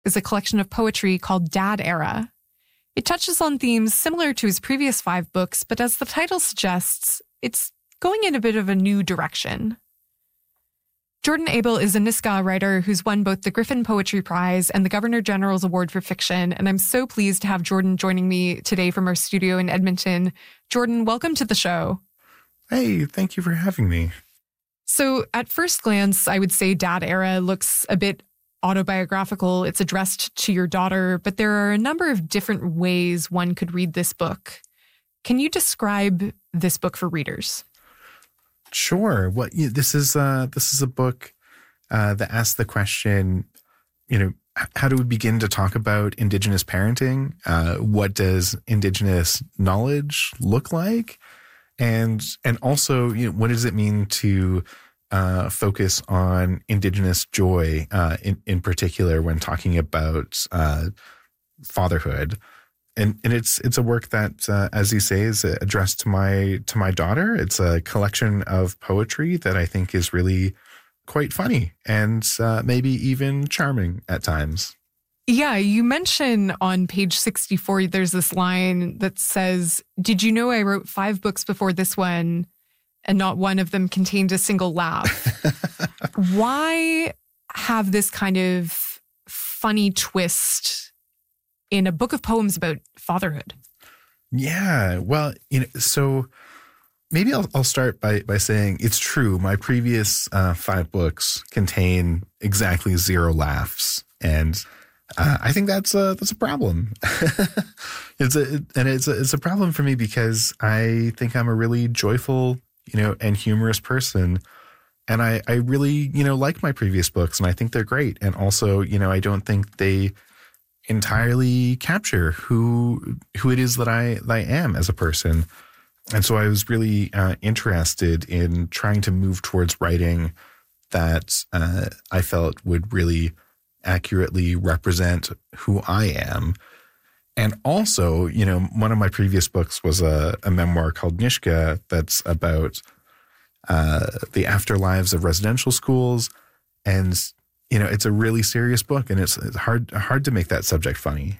is a collection of poetry called Dad Era. It touches on themes similar to his previous 5 books, but as the title suggests, it's going in a bit of a new direction. Jordan Abel is a Nisga'a writer who's won both the Griffin Poetry Prize and the Governor General's Award for Fiction, and I'm so pleased to have Jordan joining me today from our studio in Edmonton. Jordan, welcome to the show. Hey, thank you for having me. So at first glance, I would say Dad Era looks a bit autobiographical. It's addressed to your daughter, but there are a number of different ways one could read this book. Can you describe this book for readers? Sure. This is a book that asks the question, how do we begin to talk about Indigenous parenting? What does Indigenous knowledge look like? And also, what does it mean to focus on Indigenous joy in particular when talking about fatherhood? And it's a work that, as you say, is addressed to my daughter. It's a collection of poetry that I think is really quite funny and maybe even charming at times. Yeah, you mention on page 64, there's this line that says, "Did you know I wrote 5 books before this one, and not one of them contained a single laugh?" Why have this kind of funny twist in a book of poems about fatherhood? Yeah, well, so maybe I'll start by saying it's true. My previous 5 books contain exactly 0 laughs, and I think that's a problem. It's a problem for me because I think I'm a really joyful, and humorous person, and I really like my previous books, and I think they're great. And also, I don't think they entirely capture who it is that I am as a person. And so I was really interested in trying to move towards writing that I felt would really accurately represent who I am. And also, one of my previous books was a memoir called Nisga'a that's about the afterlives of residential schools. And it's a really serious book, and it's hard to make that subject funny.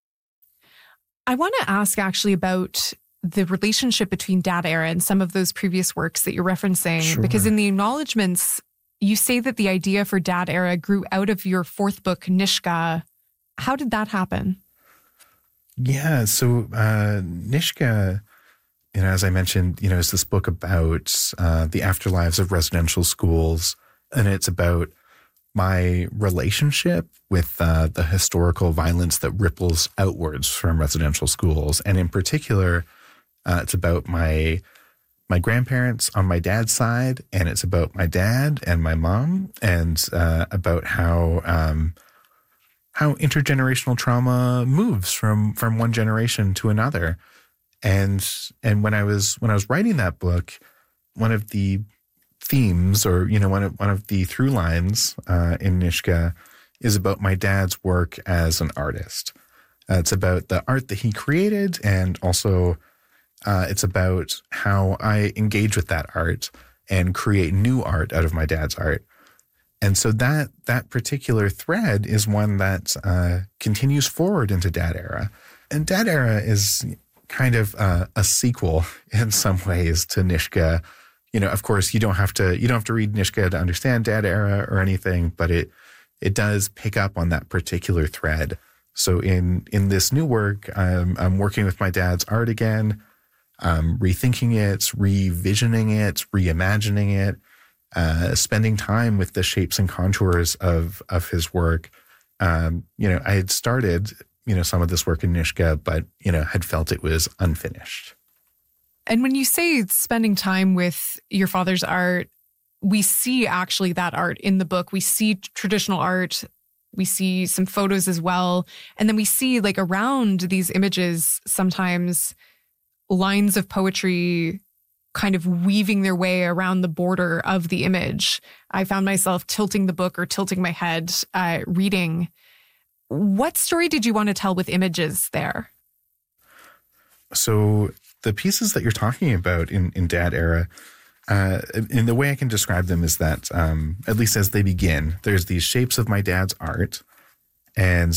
I want to ask actually about the relationship between Dad Era and some of those previous works that you're referencing, Sure. Because in the acknowledgements, you say that the idea for Dad Era grew out of your 4th book, Nisga'a. How did that happen? Yeah, so Nisga'a, as I mentioned, is this book about the afterlives of residential schools, and it's about my relationship with the historical violence that ripples outwards from residential schools. And in particular, it's about my grandparents on my dad's side, and it's about my dad and my mom, and about how intergenerational trauma moves from one generation to another. And when I was writing that book, one of the themes, or one of the through lines in Nisga'a is about my dad's work as an artist. It's about the art that he created, and also it's about how I engage with that art and create new art out of my dad's art. And so that particular thread is one that continues forward into Dad Era. And Dad Era is kind of a sequel in some ways to Nisga'a. Of course, you don't have to read Nisga'a to understand Dad Era or anything, but it does pick up on that particular thread. So in this new work, I'm working with my dad's art again, rethinking it, revisioning it, reimagining it, spending time with the shapes and contours of his work. I had started, some of this work in Nisga'a, but, had felt it was unfinished. And when you say spending time with your father's art, we see actually that art in the book. We see traditional art. We see some photos as well. And then we see around these images, sometimes lines of poetry kind of weaving their way around the border of the image. I found myself tilting the book or tilting my head, reading. What story did you want to tell with images there? So the pieces that you're talking about in Dad Era, in the way I can describe them is that, at least as they begin, there's these shapes of my dad's art, And